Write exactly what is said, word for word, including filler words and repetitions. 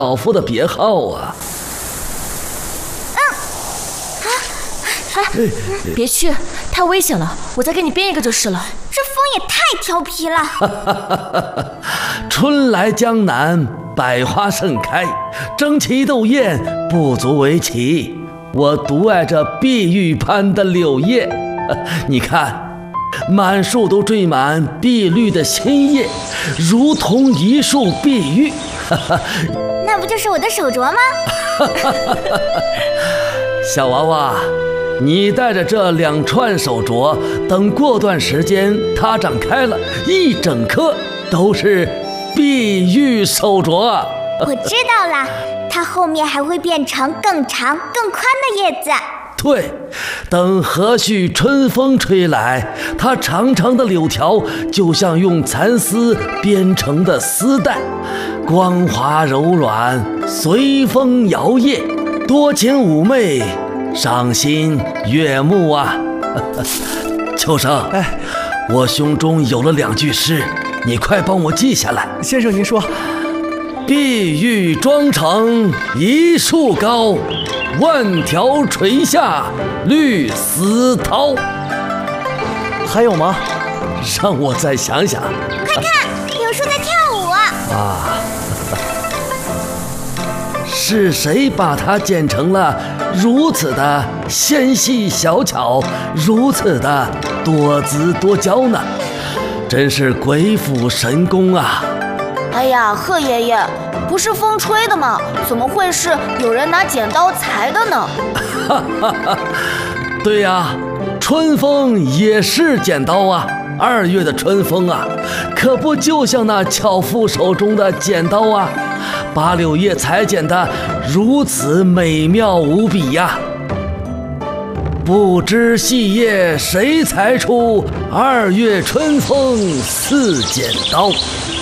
老夫的别号啊。 哎，别去，太危险了，我再给你编一个就是了。 这风也太调皮了。 春来江南，百花盛开，争奇斗艳不足为奇。我独爱这碧玉般的柳叶，你看，满树都缀满碧绿的新叶，如同一束碧玉。 那不就是我的手镯吗？ 小娃娃，你带着这两串手镯，等过段时间它长开了，一整颗都是碧玉手镯。 我知道了，它后面还会变成更长更宽的叶子。 对，等和煦春风吹来，它长长的柳条就像用蚕丝编成的丝带，光滑柔软，随风摇曳，多情妩媚，赏心悦目啊。秋生， 哎， 我胸中有了两句诗，你快帮我记下来。 先生您说。 碧玉妆成一树高，万条垂下绿丝绦。 还有吗？ 让我再想想。 快看，柳树在跳舞啊！是谁把它剪成了如此的纤细小巧，如此的多姿多娇呢？真是鬼斧神工啊！ 哎呀，贺爷爷，不是风吹的吗？怎么会是有人拿剪刀裁的呢？ 对呀，春风也是剪刀啊！二月的春风啊，可不就像那樵夫手中的剪刀啊，把柳叶裁剪得如此美妙无比呀！不知细叶谁裁出，二月春风似剪刀。